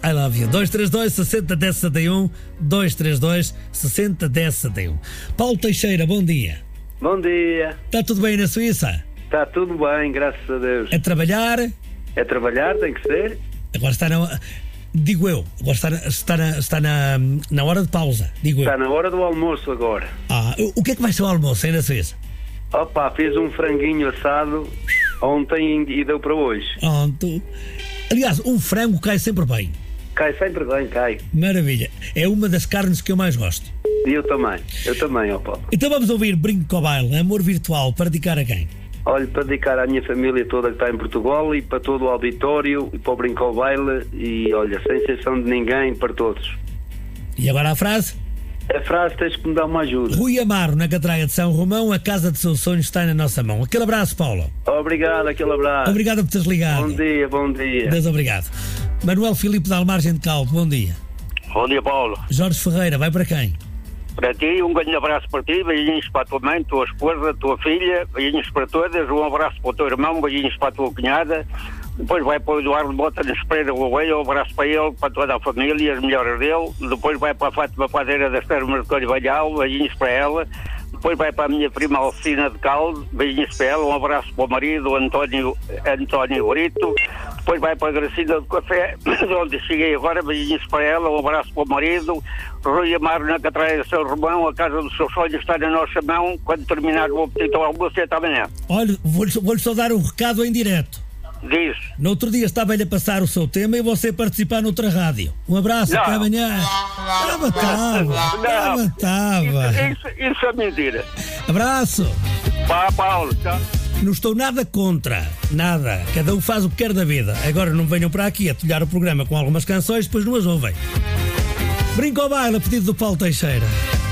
I love you. 232 60 10 71. 232 60 10 71. Paulo Teixeira, bom dia. Bom dia. Está tudo bem na Suíça? Está tudo bem, graças a Deus. A trabalhar? É trabalhar, tem que ser. Agora está na... Digo eu, agora está na hora de pausa, digo Está eu. na hora do almoço agora. O que é que vai ser o almoço aí na Suíça? Opa, fiz um franguinho assado ontem e deu para hoje. Pronto. Aliás, um frango cai sempre bem. Cai sempre bem, cai. Maravilha. É uma das carnes que eu mais gosto. E eu também, ó Paulo. Então vamos ouvir Brinco com o Baile, Amor Virtual, para dedicar a quem? Olha, para dedicar à minha família toda que está em Portugal e para todo o auditório e para o Brinco ao Baile e olha, sem exceção de ninguém, para todos. E agora a frase? A frase tens que me dar uma ajuda. Rui Amaro, na Catraia de São Romão, a casa de seus sonhos está na nossa mão. Aquele abraço, Paulo. Obrigado, aquele abraço. Obrigado por teres ligado. Bom dia, bom dia. Deus obrigado. Manuel Filipe de Almargem de Calvo, bom dia. Bom dia, Paulo. Jorge Ferreira, vai para quem? Para ti, um grande abraço para ti, beijinhos para a tua mãe, tua esposa, tua filha, beijinhos para todas, um abraço para o teu irmão, beijinhos para a tua cunhada, depois vai para o Eduardo Bota de Espreira Gouveia, um abraço para ele, para toda a família, as melhoras dele, depois vai para a Fátima Padeira das Termas de Carvalhal, beijinhos para ela, depois vai para a minha prima Alcina de Caldo, beijinhos para ela, um abraço para o marido António Brito, depois vai para a Gracina do Café, de onde cheguei agora, beijinhos para ela, um abraço para o marido, Rui Amaro na Catraia de São Romão, a casa dos seus sonhos está na nossa mão, quando terminar o apetite ao almoço, até amanhã. Olha, vou-lhe só dar um recado em direto. Diz. No outro dia estava-lhe a passar o seu tema e você participar noutra rádio. Um abraço, até amanhã. Isso é mentira. Abraço. Pá, Paulo, tchau. Não estou nada contra, nada. Cada um faz o que quer da vida. Agora não venham para aqui a tolhar o programa com algumas canções, depois não as ouvem. Brinco ao Baile, a pedido do Paulo Teixeira.